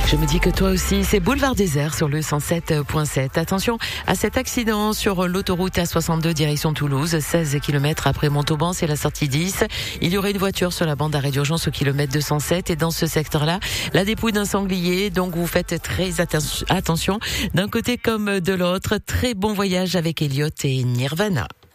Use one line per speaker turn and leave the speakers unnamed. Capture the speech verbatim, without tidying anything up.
Je me dis que toi aussi, c'est boulevard désert sur le cent sept point sept. Attention à cet accident sur l'autoroute A soixante-deux direction Toulouse, seize kilomètres après Montauban, c'est la sortie dix. Il y aurait une voiture sur la bande d'arrêt d'urgence au kilomètre deux cent sept et dans ce secteur-là, la dépouille d'un sanglier. Donc vous faites très atten- attention d'un côté comme de l'autre. Très bon voyage avec Elliot et Nirvana.